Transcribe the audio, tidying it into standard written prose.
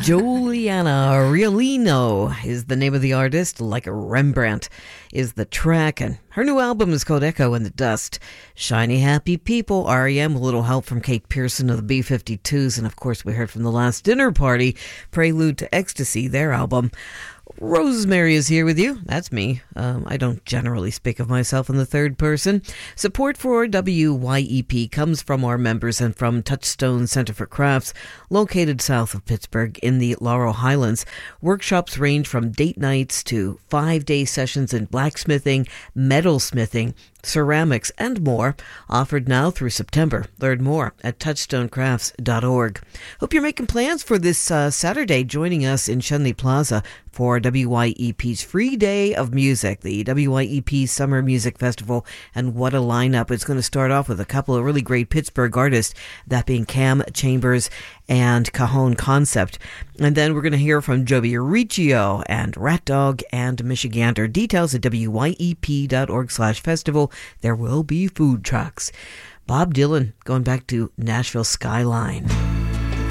Juliana Riolino is the name of the artist. Like a Rembrandt is the track, and her new album is called Echo in the Dust. Shiny Happy People, REM, a little help from Kate Pearson of the B-52s, and of course we heard from the Last Dinner Party, Prelude to Ecstasy, their album. Rosemary is here with you. That's me. I don't generally speak of myself in the third person. Support for WYEP comes from our members and from Touchstone Center for Crafts, located south of Pittsburgh in the Laurel Highlands. Workshops range from date nights to 5-day sessions in blacksmithing, metalsmithing, ceramics, and more, offered now through September. Learn more at touchstonecrafts.org. Hope you're making plans for this Saturday, joining us in Shenley Plaza for WYEP's free day of music, the WYEP Summer Music Festival, and what a lineup. It's going to start off with a couple of really great Pittsburgh artists, that being Cam Chambers and Cajon Concept. And then we're going to hear from Joby Riccio and Rat Dog and Michigander. Details at wyep.org/festival. There will be food trucks. Bob Dylan, going back to Nashville Skyline.